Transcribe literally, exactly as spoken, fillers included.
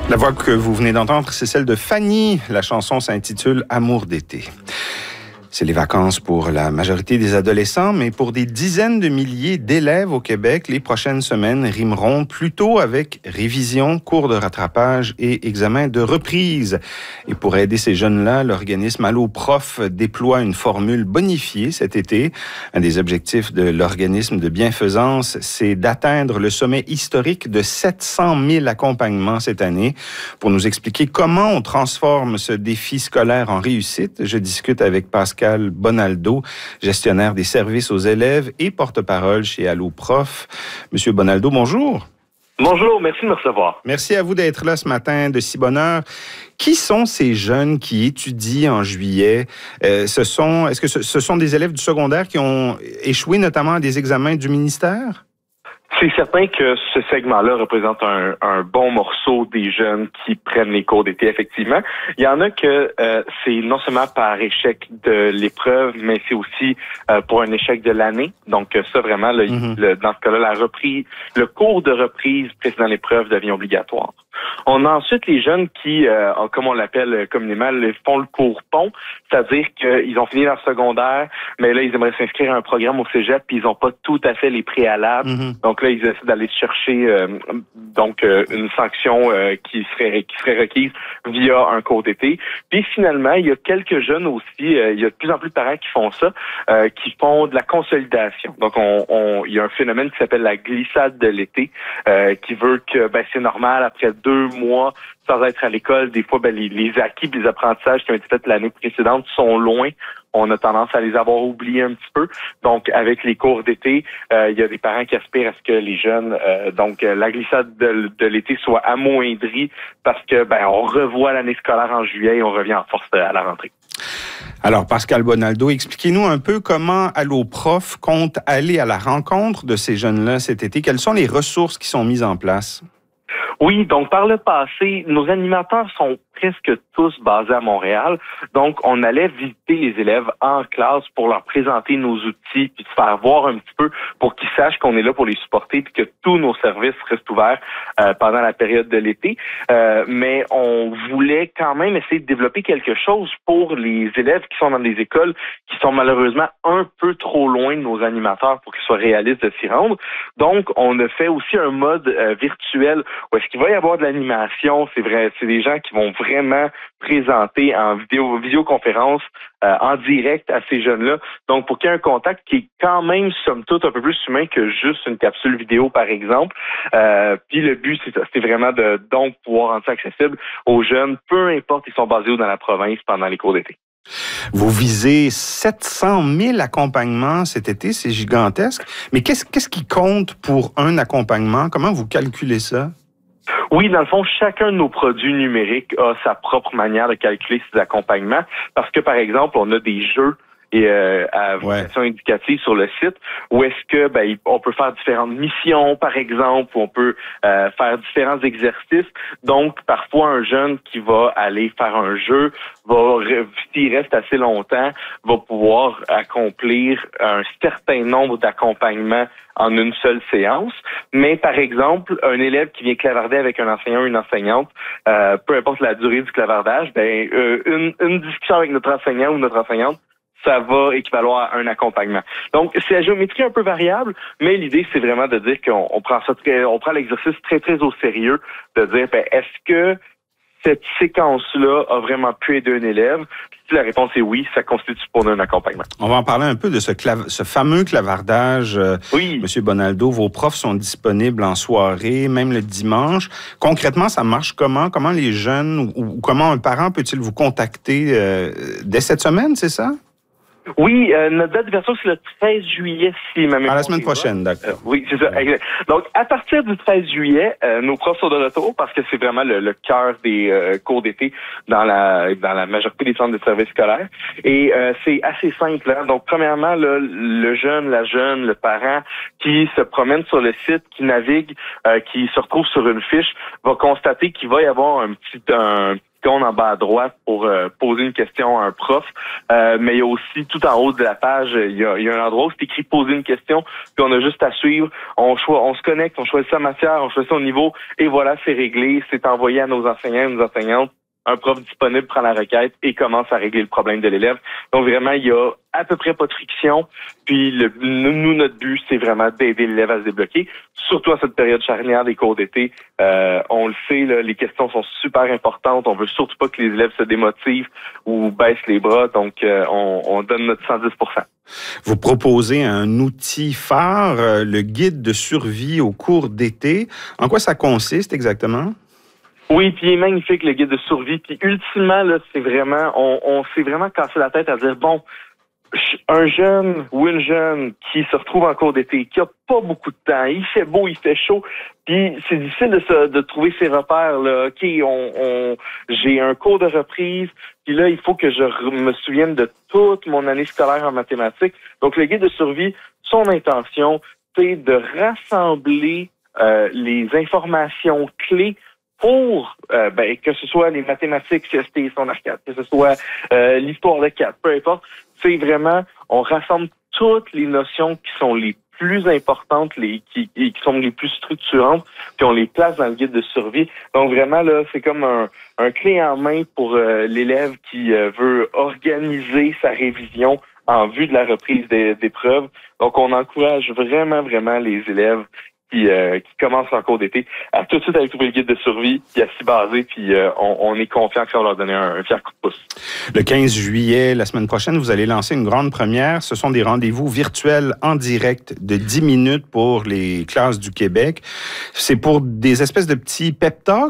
La voix que vous venez d'entendre, c'est celle de Fanny. La chanson s'intitule « Amour d'été ». C'est les vacances pour la majorité des adolescents, mais pour des dizaines de milliers d'élèves au Québec, les prochaines semaines rimeront plutôt avec révision, cours de rattrapage et examen de reprise. Et pour aider ces jeunes-là, l'organisme Allo Prof déploie une formule bonifiée cet été. Un des objectifs de l'organisme de bienfaisance, c'est d'atteindre le sommet historique de sept cent mille accompagnements cette année. Pour nous expliquer comment on transforme ce défi scolaire en réussite, je discute avec Pascal Bonaldo, gestionnaire des services aux élèves et porte-parole chez Allo Prof. Monsieur Bonaldo, bonjour. Bonjour, merci de me recevoir. Merci à vous d'être là ce matin de si bonne heure. Qui sont ces jeunes qui étudient en juillet? Euh, ce sont, est-ce que ce, ce sont des élèves du secondaire qui ont échoué notamment à des examens du ministère? C'est certain que ce segment-là représente un, un bon morceau des jeunes qui prennent les cours d'été, effectivement. Il y en a que euh, c'est non seulement par échec de l'épreuve, mais c'est aussi euh, pour un échec de l'année. Donc ça, vraiment, là, mm-hmm. le, dans ce cas-là, la reprise, le cours de reprise précédant l'épreuve devient obligatoire. On a ensuite les jeunes qui, euh, comme on l'appelle communément, font le cours pont, c'est-à-dire qu'ils ont fini leur secondaire, mais là, ils aimeraient s'inscrire à un programme au cégep, puis ils n'ont pas tout à fait les préalables. Mm-hmm. Donc là, ils essaient d'aller chercher euh, donc euh, une sanction euh, qui serait qui serait requise via un cours d'été. Puis finalement, il y a quelques jeunes aussi, euh, il y a de plus en plus de parents qui font ça, euh, qui font de la consolidation. Donc, on, on, il y a un phénomène qui s'appelle la glissade de l'été, euh, qui veut que ben c'est normal après deux mois sans être à l'école, des fois ben, les, les acquis, les apprentissages qui ont été faits l'année précédente sont loin. On a tendance à les avoir oubliés un petit peu. Donc, avec les cours d'été, euh, il y a des parents qui aspirent à ce que les jeunes, euh, donc euh, la glissade de, de l'été soit amoindrie parce que ben on revoit l'année scolaire en juillet et on revient en force à la rentrée. Alors, Pascal Bonaldo, expliquez-nous un peu comment Allo Prof compte aller à la rencontre de ces jeunes-là cet été. Quelles sont les ressources qui sont mises en place? Oui, donc par le passé, nos animateurs sont presque tous basés à Montréal. Donc, on allait visiter les élèves en classe pour leur présenter nos outils, puis se faire voir un petit peu pour qu'ils sachent qu'on est là pour les supporter, puis que tous nos services restent ouverts euh, pendant la période de l'été. Euh, mais on voulait quand même essayer de développer quelque chose pour les élèves qui sont dans des écoles qui sont malheureusement un peu trop loin de nos animateurs pour qu'ils soient réalistes de s'y rendre. Donc, on a fait aussi un mode euh, virtuel où est-ce qu'il va y avoir de l'animation. C'est vrai, c'est des gens qui vont vraiment présenter en vidéo, visioconférence euh, en direct à ces jeunes-là. Donc, pour qu'il y ait un contact qui est quand même, somme toute, un peu plus humain que juste une capsule vidéo, par exemple. Euh, puis le but, c'est ça, c'est vraiment de donc pouvoir rendre ça accessible aux jeunes, peu importe ils sont basés où dans la province pendant les cours d'été. Vous visez sept cent mille accompagnements cet été, c'est gigantesque. Mais qu'est-ce, qu'est-ce qui compte pour un accompagnement? Comment vous calculez ça? Oui, dans le fond, chacun de nos produits numériques a sa propre manière de calculer ses accompagnements parce que, par exemple, on a des jeux et euh, à vocation ouais. indicative sur le site où est-ce que ben on peut faire différentes missions, par exemple, où on peut euh, faire différents exercices. Donc, parfois, un jeune qui va aller faire un jeu va, s'il reste assez longtemps, va pouvoir accomplir un certain nombre d'accompagnements en une seule séance. Mais, par exemple, un élève qui vient clavarder avec un enseignant ou une enseignante, euh, peu importe la durée du clavardage, ben euh, une, une discussion avec notre enseignant ou notre enseignante, ça va équivaloir à un accompagnement. Donc, c'est la géométrie un peu variable, mais l'idée, c'est vraiment de dire qu'on on prend ça très, on prend l'exercice très, très au sérieux, de dire, ben, est-ce que cette séquence-là a vraiment pu aider un élève? Si la réponse est oui, ça constitue pour nous un accompagnement. On va en parler un peu de ce, clav- ce fameux clavardage. Euh, oui. Monsieur Bonaldo, vos profs sont disponibles en soirée, même le dimanche. Concrètement, ça marche comment? Comment les jeunes ou, ou comment un parent peut-il vous contacter euh, dès cette semaine, c'est ça? Oui, euh, notre date d'ouverture, c'est le treize juillet, si ma mémoire. À la semaine prochaine, d'accord. Euh, oui, c'est ça, exact. Donc, à partir du treize juillet, euh, nos profs sont de retour parce que c'est vraiment le, le cœur des euh, cours d'été dans la dans la majorité des centres de services scolaires. Et euh, c'est assez simple. Hein? Donc, premièrement, là, le jeune, la jeune, le parent qui se promène sur le site, qui navigue, euh, qui se retrouve sur une fiche, va constater qu'il va y avoir un petit un icône en bas à droite pour euh, poser une question à un prof. Euh, mais il y a aussi, tout en haut de la page, il y a, il y a un endroit où c'est écrit « Poser une question », puis on a juste à suivre. On, cho- on se connecte, on choisit sa matière, on choisit son niveau, et voilà, c'est réglé. C'est envoyé à nos enseignants et nos enseignantes. Un prof disponible prend la requête et commence à régler le problème de l'élève. Donc vraiment, il y a à peu près pas de friction. Puis le, nous, notre but, c'est vraiment d'aider l'élève à se débloquer, surtout à cette période charnière des cours d'été. Euh, on le sait, là, les questions sont super importantes. On veut surtout pas que les élèves se démotivent ou baissent les bras. Donc, euh, on, on donne notre cent dix pour cent. Vous proposez un outil phare, le guide de survie au cours d'été. En quoi ça consiste exactement? Oui, puis il est magnifique, le guide de survie. Puis ultimement, là, c'est vraiment, on, on s'est vraiment cassé la tête à dire, bon, un jeune ou une jeune qui se retrouve en cours d'été, qui a pas beaucoup de temps, il fait beau, il fait chaud, puis c'est difficile de, se, de trouver ses repères. Là. OK, on, on, j'ai un cours de reprise, puis là, il faut que je me souvienne de toute mon année scolaire en mathématiques. Donc, le guide de survie, son intention, c'est de rassembler euh, les informations clés pour euh, ben, que ce soit les mathématiques, C S T, son arcade, que ce soit euh, l'histoire de quatre, peu importe, c'est vraiment, on rassemble toutes les notions qui sont les plus importantes, les qui, qui sont les plus structurantes, puis on les place dans le guide de survie. Donc vraiment, là, c'est comme un, un clé en main pour euh, l'élève qui euh, veut organiser sa révision en vue de la reprise des, des preuves. Donc on encourage vraiment, vraiment les élèves Qui, euh, qui commencent en cours d'été, à tout de suite aller trouver le guide de survie, puis à s'y baser, puis euh, on, on est confiant que ça va leur donner un, un fier coup de pouce. Le quinze juillet, la semaine prochaine, vous allez lancer une grande première. Ce sont des rendez-vous virtuels en direct de dix minutes pour les classes du Québec. C'est pour des espèces de petits pep talks